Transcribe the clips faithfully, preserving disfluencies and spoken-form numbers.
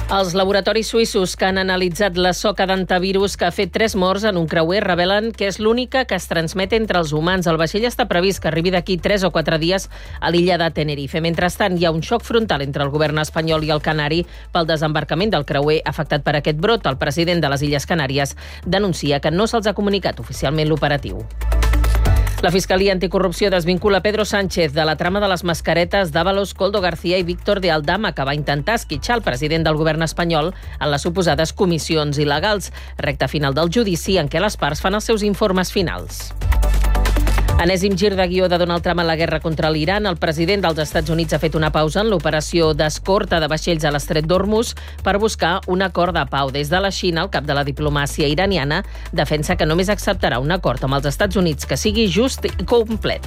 Els laboratoris suïssos que han analitzat la soca d'antivirus que ha fet tres morts en un creuer revelen que és l'única que es transmet entre els humans. El vaixell està previst que arribi d'aquí tres o quatre dies a l'illa de Tenerife. Mentrestant, hi ha un xoc frontal entre el govern espanyol i el canari pel desembarcament del creuer afectat per aquest brot. El president de les Illes Canàries denuncia que no se'ls ha comunicat oficialment l'operatiu. La Fiscalia Anticorrupció desvincula Pedro Sánchez de la trama de les mascaretes d'Ábalos, Koldo García i Víctor de Aldama, que va intentar esquitxar el president del govern espanyol en les suposades comissions il·legals. Recta final del judici en què les parts fan els seus informes finals. Enèsim gir de guió de Donald Trump en la guerra contra l'Iran. El president dels Estats Units ha fet una pausa en l'operació d'escorta de vaixells a l'estret d'Hormuz per buscar un acord de pau. Des de la Xina, el cap de la diplomàcia iraniana defensa que només acceptarà un acord amb els Estats Units que sigui just i complet.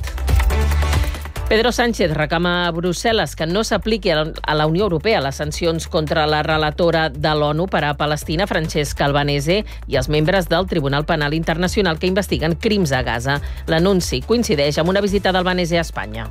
Pedro Sánchez reclama a Brussel·les que no s'apliqui a la Unió Europea les sancions contra la relatora de l'ONU per a Palestina, Francesca Albanese, i els membres del Tribunal Penal Internacional que investiguen crims a Gaza. L'anunci coincideix amb una visita d'Albanese a Espanya.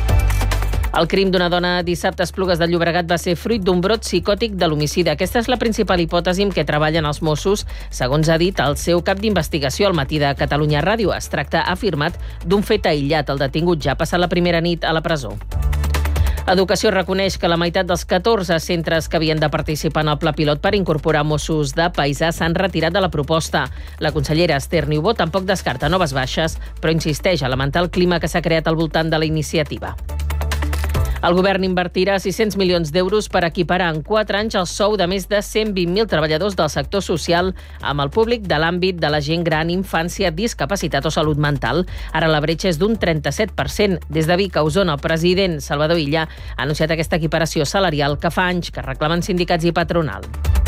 El crim d'una dona dissabte a Esplugues de Llobregat va ser fruit d'un brot psicòtic de l'homicidi. Aquesta és la principal hipòtesi amb què treballen els Mossos, segons ha dit el seu cap d'investigació al Matí de Catalunya Ràdio. Es tracta, ha afirmat, d'un fet aïllat. El detingut ja ha passat la primera nit a la presó. Educació reconeix que la meitat dels catorze centres que havien de participar en el pla pilot per incorporar Mossos de paisà s'han retirat de la proposta. La consellera Esther Niubó tampoc descarta noves baixes, però insisteix a lamentar el clima que s'ha creat al voltant de la iniciativa. El govern invertirà sis-cents milions d'euros per equiparar en quatre anys el sou de més de cent vint mil treballadors del sector social amb el públic de l'àmbit de la gent gran, infància, discapacitat o salut mental. Ara la bretxa és d'un trenta-set per cent. Des de Vic a Osona, el president Salvador Illa ha anunciat aquesta equiparació salarial que fa anys que reclamen sindicats i patronal.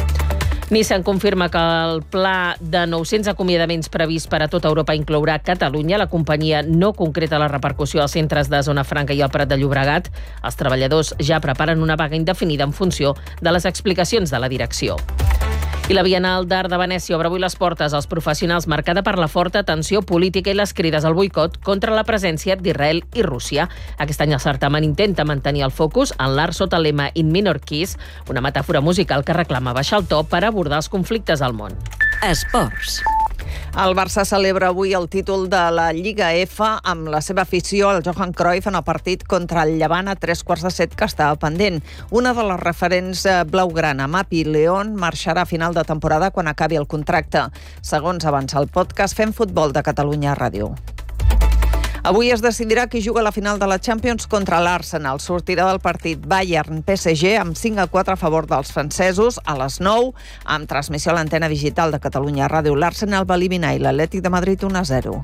Nissan confirma que el pla de nou-cents acomiadaments previst per a tota Europa inclourà Catalunya. La companyia no concreta la repercussió als centres de Zona Franca i el Prat de Llobregat. Els treballadors ja preparen una vaga indefinida en funció de les explicacions de la direcció. I la Bienal d'Art de Venècia obre avui les portes als professionals, marcada per la forta tensió política i les crides al boicot contra la presència d'Israel i Rússia. Aquest any el certamen intenta mantenir el focus en l'art sota el lema In Minor Keys, una metàfora musical que reclama baixar el to per abordar els conflictes al món. Esports. El Barça celebra avui el títol de la Lliga F amb la seva afició al Johan Cruyff en el partit contra el Llevant a tres quarts de set que estava pendent. Una de les referents blaugrana, Mapi León, marxarà a final de temporada quan acabi el contracte. Segons avança el podcast Fem Futbol de Catalunya Ràdio. Avui es decidirà qui juga a la final de la Champions contra l'Arsenal. Sortirà del partit Bayern-P S G amb cinc a quatre a favor dels francesos a les nou, amb transmissió a l'antena digital de Catalunya Ràdio. L'Arsenal va eliminar i l'Atlètic de Madrid un a zero.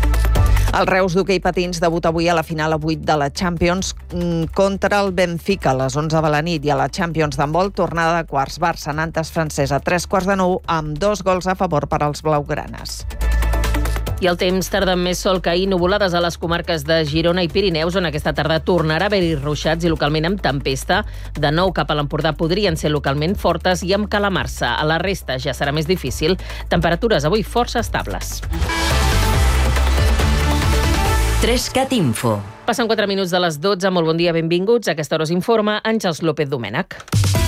El Reus d'hoquei patins debuta avui a la final a vuit de la Champions contra el Benfica a les onze de la nit, i a la Champions d'handbol tornada de quarts. Barça-Nantes francès a tres quarts de nou amb dos gols a favor per als blaugranes. I el temps tarda amb més sol que ahir, nuvolades a les comarques de Girona i Pirineus, on aquesta tarda tornarà a haver-hi ruixats i localment amb tempesta. De nou cap a l'Empordà podrien ser localment fortes i amb calamarsa. A la resta ja serà més difícil. Temperatures avui força estables. Trescat Info. Passen quatre minuts de les dotze. Molt bon dia, benvinguts. A aquesta hora us informa Àngels López Domènech.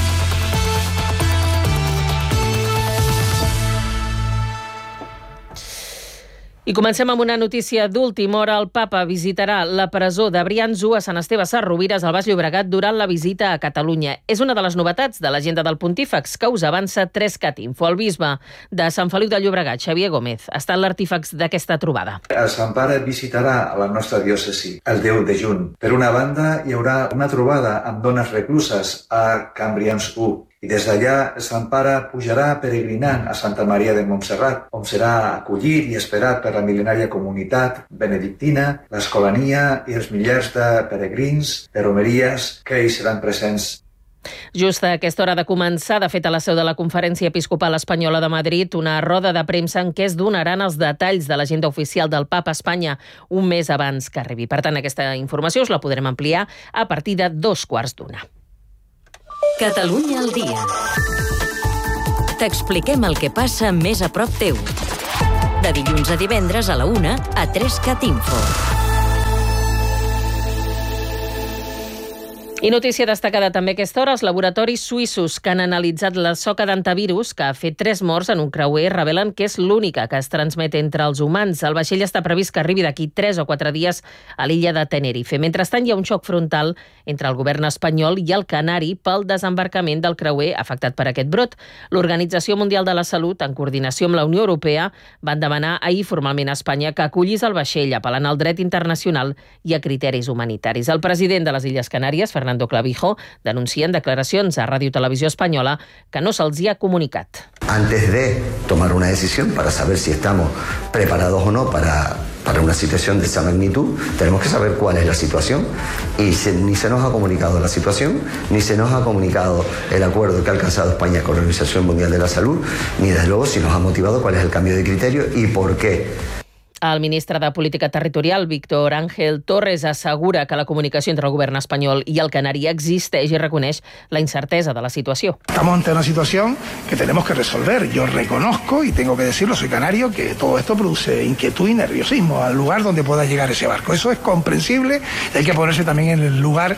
I comencem amb una notícia d'última hora. El papa visitarà la presó de Brians-u a Sant Esteve Sesrovires, al Baix Llobregat, durant la visita a Catalunya. És una de les novetats de l'agenda del Pontífex que us avança Trescat Info. El bisbe de Sant Feliu de Llobregat, Xavier Gómez, ha estat l'artífex d'aquesta trobada. El Sant Pare visitarà la nostra diòcesi el deu de juny. Per una banda, hi haurà una trobada amb dones recluses a Can Brians-u. I des d'allà, el Sant Pare pujarà peregrinant a Santa Maria de Montserrat, on serà acollit i esperat per la mil·lenària comunitat benedictina, l'escolania i els milers de peregrins, de romeries que hi seran presents. Just a aquesta hora de començar, de fet, a la seu de la Conferència Episcopal Espanyola de Madrid, una roda de premsa en què es donaran els detalls de l'agenda oficial del Papa a Espanya un mes abans que arribi. Per tant, aquesta informació us la podrem ampliar a partir de dos quarts d'una. Catalunya al dia. T'expliquem el que passa més a prop teu. De dilluns a divendres a la una a Trescat Info. I notícia destacada també a aquesta hora, els laboratoris suïssos que han analitzat la soca d'antivirus, que ha fet tres morts en un creuer, revelen que és l'única que es transmet entre els humans. El vaixell està previst que arribi d'aquí tres o quatre dies a l'illa de Tenerife. Mentrestant, hi ha un xoc frontal entre el govern espanyol i el canari pel desembarcament del creuer afectat per aquest brot. L'Organització Mundial de la Salut, en coordinació amb la Unió Europea, van demanar ahir formalment a Espanya que acollís el vaixell, apel·lant al dret internacional i a criteris humanitaris. El president de les Illes Canàries, Fernando Clavijo, denuncia en declaracions a Ràdio Televisió Espanyola que no se'ls hi ha comunicat. Antes de tomar una decisión para saber si estamos preparados o no para, para una situación de esa magnitud, tenemos que saber cuál es la situación y se, ni se nos ha comunicado la situación, ni se nos ha comunicado el acuerdo que ha alcanzado España con la Organización Mundial de la Salud, ni desde luego si nos ha motivado cuál es el cambio de criterio y por qué. El ministre de Política Territorial, Víctor Ángel Torres, assegura que la comunicació entre el govern espanyol i el canari existeix i reconeix la incertesa de la situació. Estamos ante una situación que tenemos que resolver. Yo reconozco, y tengo que decirlo, soy canario, que todo esto produce inquietud y nerviosismo al lugar donde pueda llegar ese barco. Eso es comprensible, hay que ponerse también en el lugar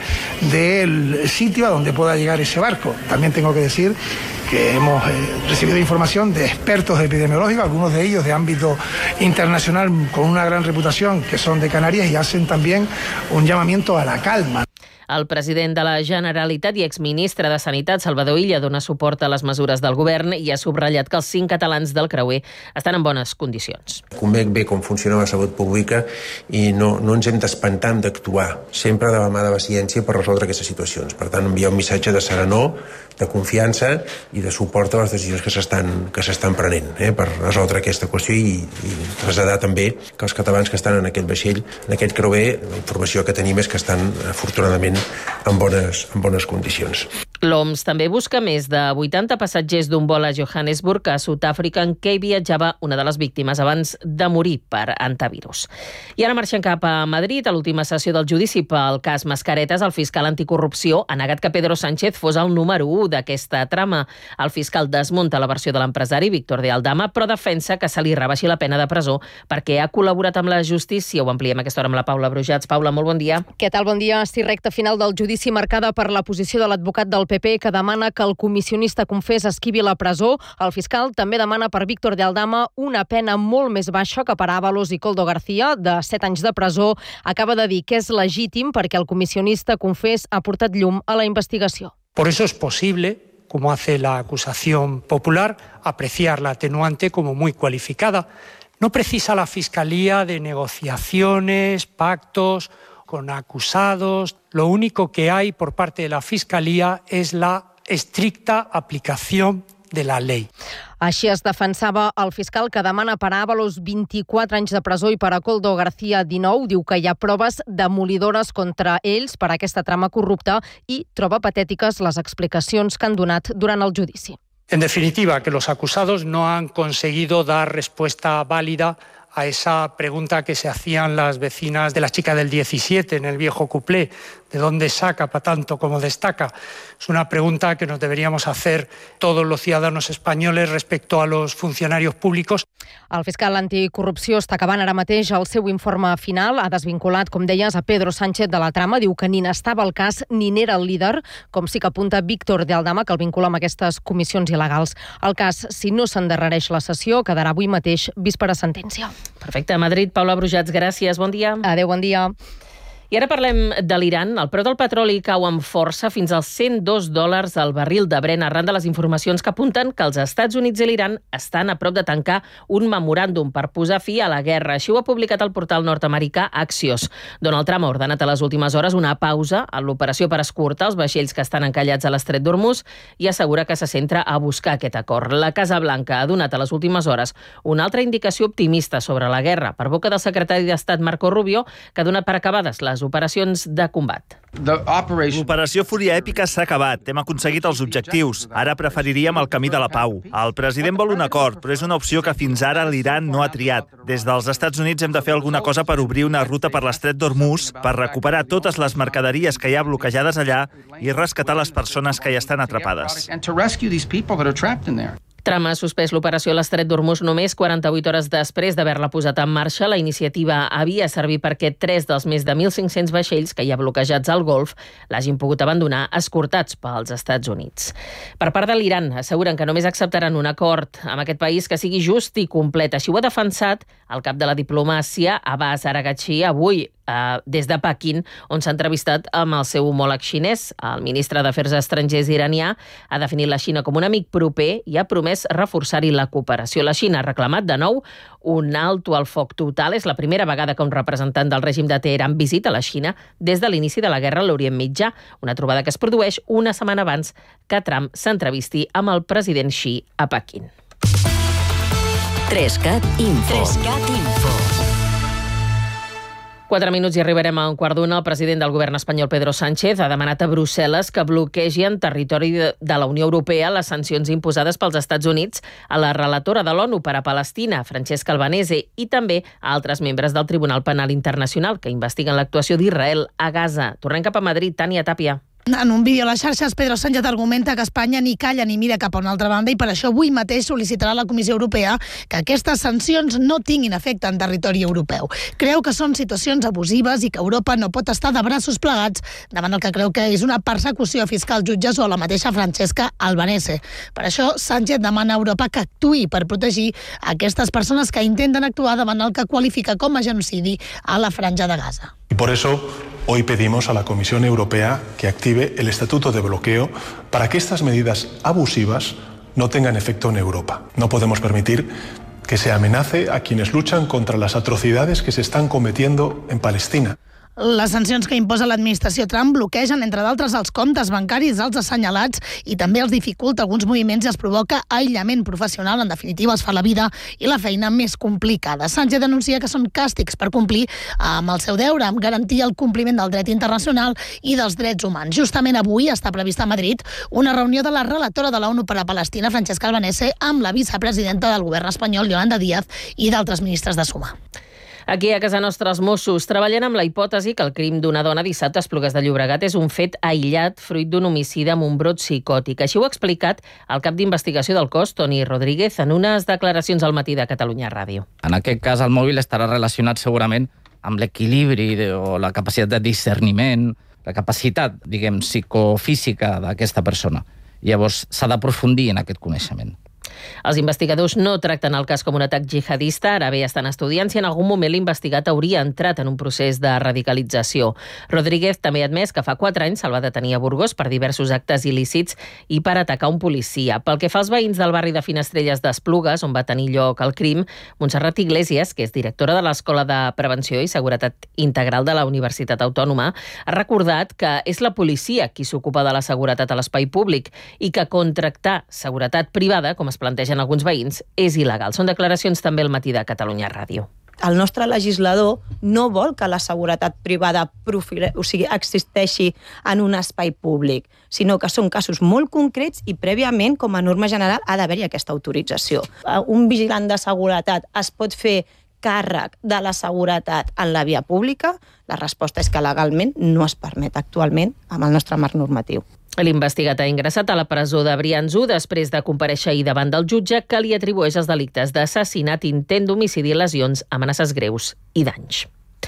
del sitio a donde pueda llegar ese barco. También tengo que decir que hemos eh, recibido información de expertos epidemiológicos, algunos de ellos de ámbito internacional con una gran reputación, que son de Canarias, y hacen también un llamamiento a la calma. El president de la Generalitat i exministre de Sanitat, Salvador Illa, dona suport a les mesures del govern i ha subratllat que els cinc catalans del creuer estan en bones condicions. Conec bé com funciona la salut pública i no, no ens hem d'espantar d'actuar, sempre de la mà de la ciència per resoldre aquestes situacions. Per tant, enviar un missatge de serenor, de confiança i de suport a les decisions que s'estan que s'estan prenent eh, per resoldre aquesta qüestió i, i traslladar també que els catalans que estan en aquest vaixell, en aquest creuer, la informació que tenim és que estan afortunadament en bones, en bones condicions. L'O M S també busca més de vuitanta passatgers d'un vol a Johannesburg, a Sud-àfrica, en què hi viatjava una de les víctimes abans de morir per antivirus. I ara marxem cap a Madrid. A l'última sessió del judici pel cas Mascaretes, el fiscal anticorrupció ha negat que Pedro Sánchez fos el número u d'aquesta trama. El fiscal desmunta la versió de l'empresari Víctor de Aldama, però defensa que se li rebaixi la pena de presó perquè ha col·laborat amb la justícia. Ho ampliem aquesta hora amb la Paula Brujats. Paula, molt bon dia. Què tal? Bon dia. Sí, recta final del judici marcada per la posició de l'advocat del P P que demana que el comissionista confés esquivi la presó. El fiscal també demana per Víctor de Aldama una pena molt més baixa que per Ábalos i Koldo García, de set anys de presó. Acaba de dir que és legítim perquè el comissionista confés ha portat llum a la investigació. Por eso es posible, como hace la acusación popular, apreciar la atenuante como muy cualificada. No precisa la Fiscalía de negociaciones, pactos con acusados. Lo único que hay por parte de la Fiscalía es la estricta aplicación de la ley. Així es defensava el fiscal, que demana per a Ábalos vint-i-quatre anys de presó i per a Koldo García dinou. Diu que hi ha proves demolidores contra ells per a aquesta trama corrupta i troba patètiques les explicacions que han donat durant el judici. En definitiva, que los acusados no han conseguido dar respuesta válida a esa pregunta que se hacían las vecinas de la chica del diecisiete en el viejo cuplé, ¿de dónde saca para tanto como destaca? Es una pregunta que nos deberíamos hacer todos los ciudadanos españoles respecto a los funcionarios públicos. El fiscal anticorrupció està acabant ara mateix el seu informe final. Ha desvinculat, com deies, a Pedro Sánchez de la trama. Diu que ni n'estava al cas ni n'era el líder, com sí que apunta Víctor de Aldama, que el vincula amb aquestes comissions il·legals. El cas, si no s'endarrereix la sessió, quedarà avui mateix vist per a sentència. Perfecte. A Madrid, Paula Brujats, gràcies. Bon dia. Adéu, bon dia. I ara parlem de l'Iran. El preu del petroli cau amb força fins als cent dos dòlars al barril de Brent, arran de les informacions que apunten que els Estats Units i l'Iran estan a prop de tancar un memoràndum per posar fi a la guerra. Així ho ha publicat el portal nord-americà Axios. Donald Trump ha ordenat a les últimes hores una pausa en l'operació per escortar els vaixells que estan encallats a l'estret d'Hormuz i assegura que se centra a buscar aquest acord. La Casa Blanca ha donat a les últimes hores una altra indicació optimista sobre la guerra per boca del secretari d'Estat Marco Rubio, que ha donat per acabades les operacions de combat. L'operació Fúria Èpica s'ha acabat. Hem aconseguit els objectius. Ara preferiríem el camí de la pau. El president vol un acord, però és una opció que fins ara l'Iran no ha triat. Des dels Estats Units hem de fer alguna cosa per obrir una ruta per l'estret d'Hormuz, per recuperar totes les mercaderies que hi ha bloquejades allà i rescatar les persones que hi estan atrapades. Trump ha suspès l'operació a l'Estret d'Hormuz només quaranta-vuit hores després d'haver-la posat en marxa. La iniciativa havia servit perquè tres dels més de mil cinc-cents vaixells que hi ha bloquejats al Golf l'hagin pogut abandonar escortats pels Estats Units. Per part de l'Iran, asseguren que només acceptaran un acord amb aquest país que sigui just i complet. Així ho ha defensat el cap de la diplomàcia, Abbas Araghchi, avui eh, des de Pequín, on s'ha entrevistat amb el seu homòleg xinès. El ministre d'Afers Estrangers iranià ha definit la Xina com un amic proper i ha promès reforçar-hi la cooperació. La Xina ha reclamat de nou un alto al foc total. És la primera vegada que un representant del règim de Teheran visita la Xina des de l'inici de la guerra a l'Orient Mitjà, una trobada que es produeix una setmana abans que Trump s'entrevisti amb el president Xi a Pequín. tres cat Info. tres cat Info. Quatre minuts i arribarem a un quart d'una. El president del govern espanyol, Pedro Sánchez, ha demanat a Brussel·les que bloquegi en territori de, de la Unió Europea les sancions imposades pels Estats Units a la relatora de l'ONU per a Palestina, Francesca Albanese, i també a altres membres del Tribunal Penal Internacional que investiguen l'actuació d'Israel a Gaza. Tornem cap a Madrid. Tània Tàpia. En un vídeo a les xarxes, Pedro Sánchez argumenta que Espanya ni calla ni mira cap a una altra banda i per això avui mateix sol·licitarà a la Comissió Europea que aquestes sancions no tinguin efecte en territori europeu. Creu que són situacions abusives i que Europa no pot estar de braços plegats davant el que creu que és una persecució fiscal jutges o la mateixa Francesca Albanese. Per això, Sánchez demana a Europa que actuï per protegir aquestes persones que intenten actuar davant el que qualifica com a genocidi a la Franja de Gaza. Y por eso hoy pedimos a la Comisión Europea que active el Estatuto de Bloqueo para que estas medidas abusivas no tengan efecto en Europa. No podemos permitir que se amenace a quienes luchan contra las atrocidades que se están cometiendo en Palestina. Les sancions que imposa l'administració Trump bloquegen, entre d'altres, els comptes bancaris dels assenyalats i també els dificulta alguns moviments i els provoca aïllament professional. En definitiva, els fa la vida i la feina més complicada. Sánchez denuncia que són càstigs per complir amb el seu deure, amb garantir el compliment del dret internacional i dels drets humans. Justament avui està prevista a Madrid una reunió de la relatora de l'ONU per a Palestina, Francesca Albanese, amb la vicepresidenta del govern espanyol, Yolanda Díaz, i d'altres ministres de Sumar. Aquí a casa nostra els Mossos treballen amb la hipòtesi que el crim d'una dona dissabte a Esplugues de Llobregat és un fet aïllat fruit d'un homicidi amb un brot psicòtic. Així ho ha explicat el cap d'investigació del cos, Toni Rodríguez, en unes declaracions al matí de Catalunya Ràdio. En aquest cas, el mòbil estarà relacionat segurament amb l'equilibri o la capacitat de discerniment, la capacitat, diguem, psicofísica d'aquesta persona. Llavors, s'ha d'aprofundir en aquest coneixement. Els investigadors no tracten el cas com un atac jihadista, ara bé estan estudiant si en algun moment l'investigat hauria entrat en un procés de radicalització. Rodríguez també ha admès que fa quatre anys se'l va detenir a Burgos per diversos actes il·lícits i per atacar un policia. Pel que fa als veïns del barri de Finestrelles d'Esplugues, on va tenir lloc el crim, Montserrat Iglesias, que és directora de l'Escola de Prevenció i Seguretat Integral de la Universitat Autònoma, ha recordat que és la policia qui s'ocupa de la seguretat a l'espai públic i que contractar seguretat privada, com es plantegen alguns veïns, és il·legal. Són declaracions també al matí de Catalunya Ràdio. El nostre legislador no vol que la seguretat privada profile, o sigui, existeixi en un espai públic, sinó que són casos molt concrets i prèviament, com a norma general, ha d'haver-hi aquesta autorització. Un vigilant de seguretat es pot fer càrrec de la seguretat en la via pública? La resposta és que legalment no es permet actualment amb el nostre marc normatiu. L'investigat ha ingressat a la presó de Brians-u després de comparèixer ahir davant del jutge que li atribueix els delictes d'assassinat, intent d'homicidi, lesions, amenaces greus i danys.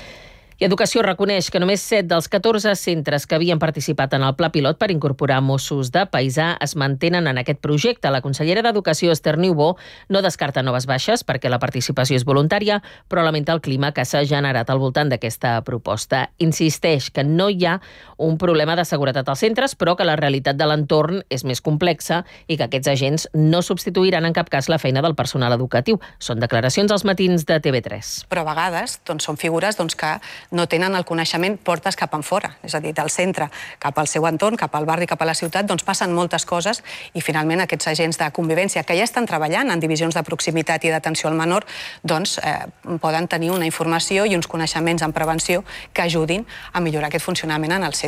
I Educació reconeix que només set dels catorze centres que havien participat en el pla pilot per incorporar Mossos de paisà es mantenen en aquest projecte. La consellera d'Educació, Esther Niubó, no descarta noves baixes perquè la participació és voluntària, però lamenta el clima que s'ha generat al voltant d'aquesta proposta. Insisteix que no hi ha un problema de seguretat als centres, però que la realitat de l'entorn és més complexa i que aquests agents no substituiran en cap cas la feina del personal educatiu. Són declaracions als matins de T V tres. Però a vegades doncs, són figures doncs, que no tenen el coneixement portes cap enfora, és a dir, del centre cap al seu entorn, cap al barri, cap a la ciutat, doncs passen moltes coses i finalment aquests agents de convivència que ja estan treballant en divisions de proximitat i d'atenció al menor, doncs eh, poden tenir una informació i uns coneixements en prevenció que ajudin a millorar aquest funcionament en els centres.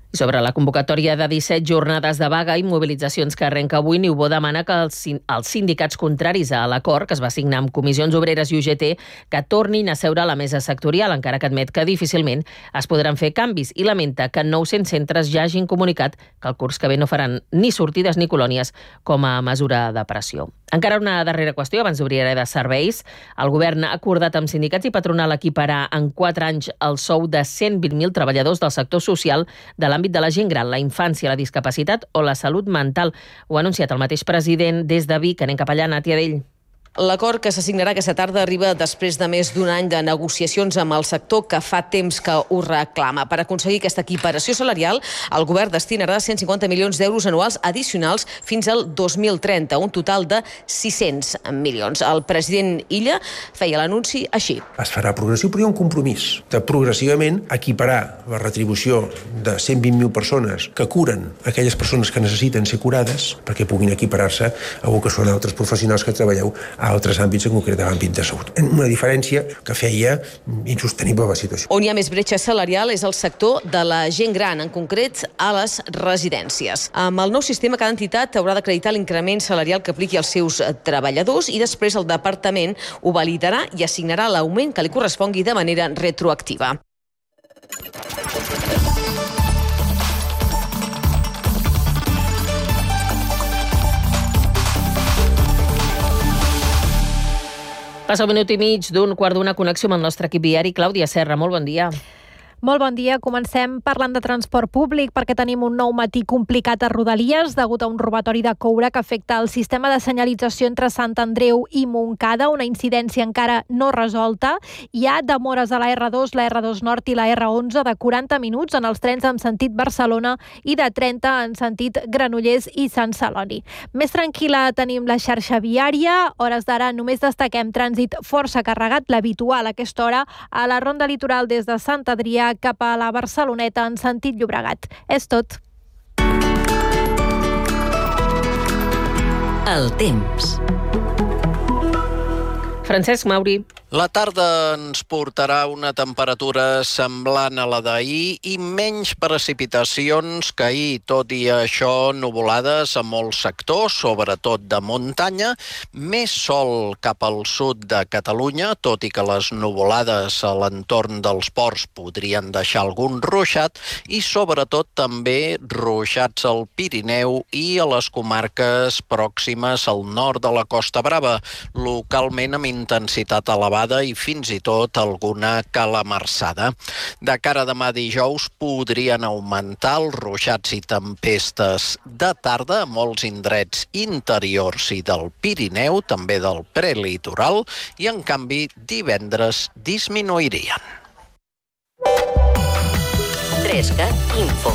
I sobre la convocatòria de disset jornades de vaga i mobilitzacions que arrenca avui, Niubó demana que els, els sindicats contraris a l'acord que es va signar amb Comissions Obreres i U G T que tornin a seure a la mesa sectorial, encara que admet que difícilment es podran fer canvis i lamenta que nou-cents centres ja hagin comunicat que el curs que ve no faran ni sortides ni colònies com a mesura de pressió. Encara una darrera qüestió, abans d'obrir de serveis. El govern ha acordat amb sindicats i patronal equiparar en quatre anys el sou de cent vint mil treballadors del sector social de l'àmbit de la gent gran, la infància, la discapacitat o la salut mental. Ho ha anunciat el mateix president des de Vic. Anem cap allà, Nàtia Dell. L'acord que s'assignarà aquesta tarda arriba després de més d'un any de negociacions amb el sector que fa temps que ho reclama. Per aconseguir aquesta equiparació salarial, el govern destinarà cent cinquanta milions d'euros anuals addicionals fins al dos mil trenta, un total de sis-cents milions. El president Illa feia l'anunci així. Es farà progressiu, però hi ha un compromís de progressivament equiparar la retribució de cent vint mil persones que curen aquelles persones que necessiten ser curades perquè puguin equiparar-se a el que són altres professionals que treballeu a altres àmbits, en concret a l'àmbit de salut. Una diferència que feia insostenible la situació. On hi ha més bretxa salarial és el sector de la gent gran, en concret a les residències. Amb el nou sistema, cada entitat haurà d'acreditar l'increment salarial que apliqui als seus treballadors i després el departament ho validarà i assignarà l'augment que li correspongui de manera retroactiva. Passa un minut i mig d'un quart d'una, connexió amb el nostre equip viari. Clàudia Serra, molt bon dia. Molt bon dia. Comencem parlant de transport públic perquè tenim un nou matí complicat a Rodalies degut a un robatori de coure que afecta el sistema de senyalització entre Sant Andreu i Montcada, una incidència encara no resolta. Hi ha demores a la erre dos, la erre dos Nord i la erre onze de quaranta minuts en els trens en sentit Barcelona i de trenta en sentit Granollers i Sant Celoni. Més tranquil·la tenim la xarxa viària. Hores d'ara només destaquem trànsit força carregat, l'habitual a aquesta hora, a la ronda litoral des de Sant Adrià cap a la Barceloneta en sentit Llobregat. És tot. El temps. Francesc Mauri. La tarda ens portarà una temperatura semblant a la d'ahir i menys precipitacions que ahir. Tot i això, nuvolades a molts sectors, sobretot de muntanya, més sol cap al sud de Catalunya, tot i que les nuvolades a l'entorn dels ports podrien deixar algun ruixat, i sobretot també ruixats al Pirineu i a les comarques pròximes al nord de la Costa Brava, localment amb intensitat elevada i fins i tot alguna calamarsada. De cara a demà dijous podrien augmentar els ruixats i tempestes de tarda a molts indrets interiors i del Pirineu, també del prelitoral, i en canvi divendres disminuirien. Trescat Info.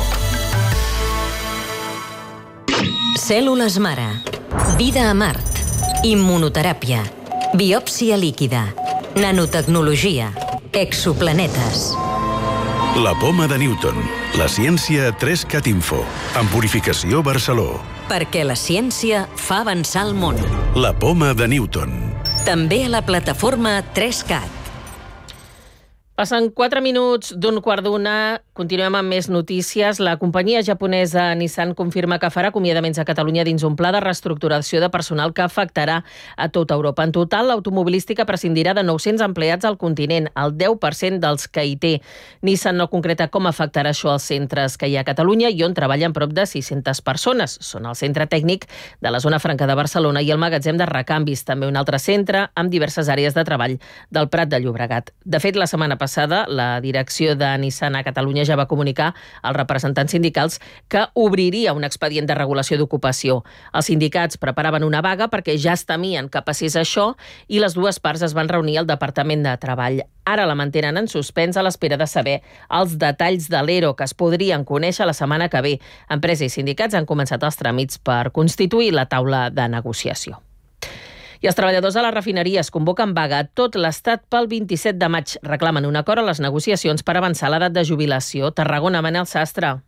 Cèl·lules mare. Vida a Mart. Immunoteràpia. Biòpsia líquida. Nanotecnologia. Exoplanetes. La poma de Newton. La ciència a Trescat Info. En Purificació Barceló. Perquè la ciència fa avançar el món. La poma de Newton. També a la plataforma Trescat. Passen quatre minuts d'un quart d'una. Continuem amb més notícies. La companyia japonesa Nissan confirma que farà acomiadaments a Catalunya dins un pla de reestructuració de personal que afectarà a tota Europa. En total, l'automobilística prescindirà de nou-cents empleats al continent, el deu per cent dels que hi té. Nissan no concreta com afectarà això als centres que hi ha a Catalunya i on treballen prop de sis-centes persones. Són el centre tècnic de la zona franca de Barcelona i el magatzem de recanvis, també un altre centre amb diverses àrees de treball del Prat de Llobregat. De fet, la setmana passada, la direcció de Nissan a Catalunya ja va comunicar als representants sindicals que obriria un expedient de regulació d'ocupació. Els sindicats preparaven una vaga perquè ja es temien que passés això i les dues parts es van reunir al Departament de Treball. Ara la mantenen en suspens a l'espera de saber els detalls de l'E R O que es podrien conèixer la setmana que ve. Empresa i sindicats han començat els tràmits per constituir la taula de negociació. I els treballadors de les refineries convoquen vaga a tot l'Estat pel vint-i-set de maig. Reclamen un acord a les negociacions per avançar l'edat de jubilació. Tarragona, Manel Sastre.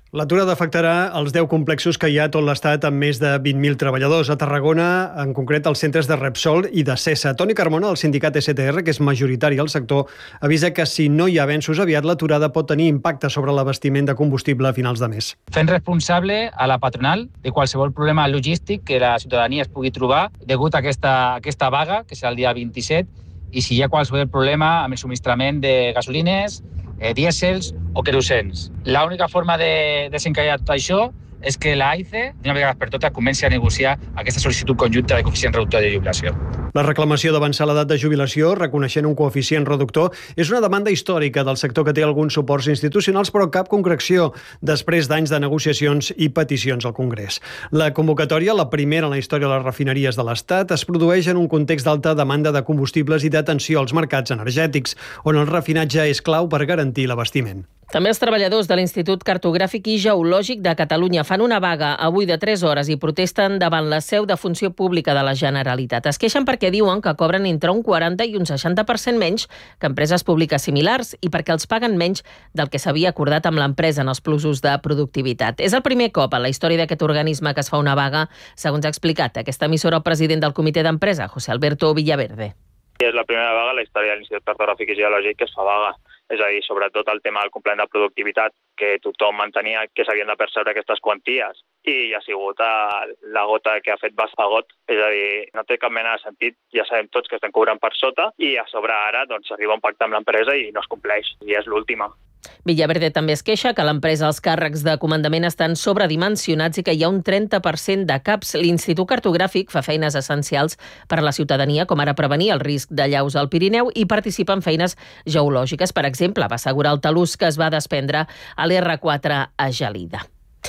L'aturada afectarà els deu complexos que hi ha a tot l'Estat amb més de vint mil treballadors. A Tarragona, en concret, els centres de Repsol i de Sesa. Toni Carmona, del sindicat S T R, que és majoritari al sector, avisa que si no hi ha avenços aviat, l'aturada pot tenir impacte sobre l'abastiment de combustible a finals de mes. Fent responsable a la patronal de qualsevol problema logístic que la ciutadania es pugui trobar degut a aquesta, aquesta vaga, que serà el dia vint-i-set, i si hi ha qualsevol problema amb el subministrament de gasolines, eh, dièsels o querosens. L'única forma de desencallar tot això és que l'A I C E, d'una vegada per totes, comenci a negociar aquesta sol·licitud conjunta de coeficient reductor de jubilació. La reclamació d'avançar l'edat de jubilació, reconeixent un coeficient reductor, és una demanda històrica del sector que té alguns suports institucionals, però cap concreció després d'anys de negociacions i peticions al Congrés. La convocatòria, la primera en la història de les refineries de l'Estat, es produeix en un context d'alta demanda de combustibles i d'atenció als mercats energètics, on el refinatge és clau per garantir l'abastiment. També els treballadors de l'Institut Cartogràfic i Geològic de Catalunya fan una vaga avui de tres hores i protesten davant la seu de Funció Pública de la Generalitat. Es queixen perquè diuen que cobren entre un quaranta i un seixanta per cent menys que empreses públiques similars i perquè els paguen menys del que s'havia acordat amb l'empresa en els plusos de productivitat. És el primer cop en la història d'aquest organisme que es fa una vaga, segons ha explicat aquesta emissora el president del comitè d'empresa, José Alberto Villaverde. És la primera vaga en la història de l'Institut Cartogràfic i Geològic que es fa vaga. És a dir, sobretot el tema del complement de productivitat, que tothom entenia que s'havien de percebre aquestes quanties, i ha sigut la gota que ha fet bastagot. És a dir, no té cap mena de sentit, ja sabem tots que estem cobrant per sota, i a sobre ara doncs, arriba un pacte amb l'empresa i no es compleix, i és l'última. Villaverde també es queixa que a l'empresa els càrrecs de comandament estan sobredimensionats i que hi ha un trenta per cent de caps. L'Institut Cartogràfic fa feines essencials per a la ciutadania, com ara prevenir el risc d'allaus al Pirineu i participa en feines geològiques. Per exemple, va assegurar el talús que es va desprendre a l'R quatre a Gelida.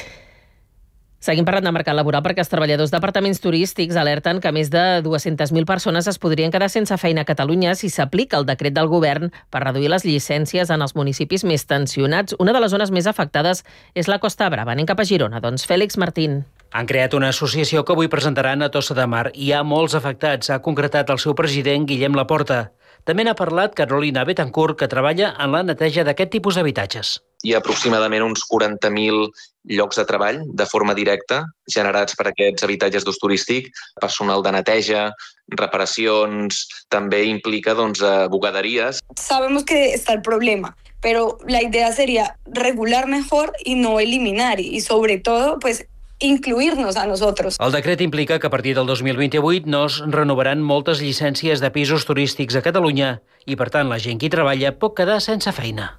Seguim parlant de mercat laboral perquè els treballadors d'apartaments turístics alerten que més de dues-centes mil persones es podrien quedar sense feina a Catalunya si s'aplica el decret del govern per reduir les llicències en els municipis més tensionats. Una de les zones més afectades és la Costa Brava. Anem cap a Girona. Doncs Fèlix Martín. Han creat una associació que avui presentaran a Tossa de Mar. Hi ha molts afectats, ha concretat el seu president Guillem Laporta. També n'ha parlat Carolina Betancourt, que treballa en la neteja d'aquest tipus d'habitatges. Hi ha aproximadament uns quaranta mil llocs de treball de forma directa generats per aquests habitatges d'ús turístic, personal de neteja, reparacions, també implica doncs, bugaderies. Sabemos que está el problema, pero la idea sería regular mejor y no eliminar, y sobre todo, pues, incluir-nos a nosotros. El decret implica que a partir del dos mil vint-i-vuit no es renovaran moltes llicències de pisos turístics a Catalunya i, per tant, la gent que hi treballa pot quedar sense feina.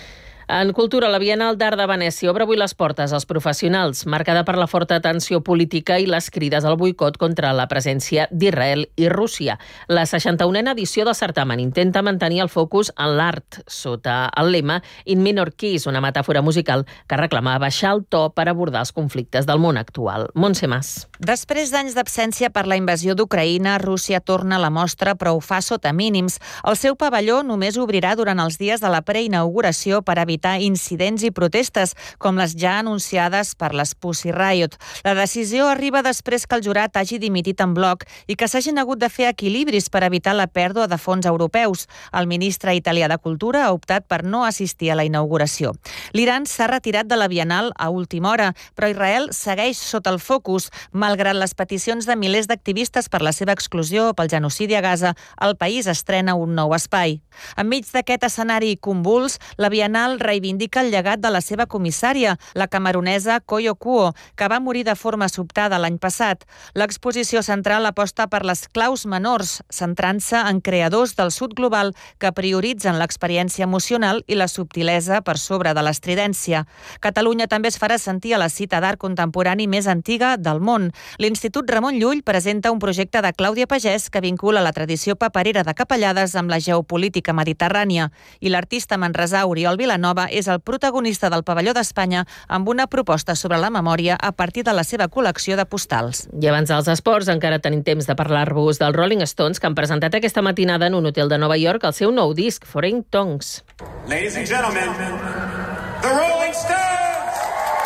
En cultura, la Bienal d'Art de Venècia obre avui les portes als professionals, marcada per la forta tensió política i les crides al boicot contra la presència d'Israel i Rússia. La seixanta-unena edició del certamen intenta mantenir el focus en l'art, sota el lema In Minor Keys, una metàfora musical que reclama baixar el to per abordar els conflictes del món actual. Montse Mas. Després d'anys d'absència per la invasió d'Ucraïna, Rússia torna a la mostra, però ho fa sota mínims. El seu pavelló només obrirà durant els dies de la preinauguració per evitar incidents i protestes, com les ja anunciades per les Pussy Riot. La decisió arriba després que el jurat hagi dimitit en bloc i que s'hagin hagut de fer equilibris per evitar la pèrdua de fons europeus. El ministre italià de Cultura ha optat per no assistir a la inauguració. L'Iran s'ha retirat de la Bienal a última hora, però Israel segueix sota el focus. Malgrat les peticions de milers d'activistes per la seva exclusió o pel genocidi a Gaza, el país estrena un nou espai. Enmig d'aquest escenari convuls, la Bienal reivindica el llegat de la seva comissària, la camerunesa Koyo Kuo, que va morir de forma sobtada l'any passat. L'exposició central aposta per les claus menors, centrant-se en creadors del sud global que prioritzen l'experiència emocional i la subtilesa per sobre de l'estridència. Catalunya també es farà sentir a la cita d'art contemporani més antiga del món. L'Institut Ramon Llull presenta un projecte de Clàudia Pagès que vincula la tradició paperera de Capellades amb la geopolítica mediterrània. I l'artista manresà Oriol Vilanova és el protagonista del Pavelló d'Espanya amb una proposta sobre la memòria a partir de la seva col·lecció de postals. I abans dels esports encara tenim temps de parlar-vos dels Rolling Stones, que han presentat aquesta matinada en un hotel de Nova York el seu nou disc, Foreign Tongues. Ladies and gentlemen, the Rolling Stones!